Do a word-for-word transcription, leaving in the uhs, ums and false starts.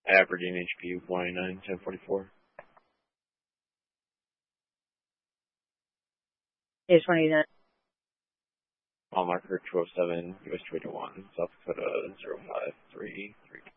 Aberdeen H P one ninety-nine, ten forty-four. A twenty-nine. Mile marker two oh seven, U S two eighty-one, South Dakota zero five three three.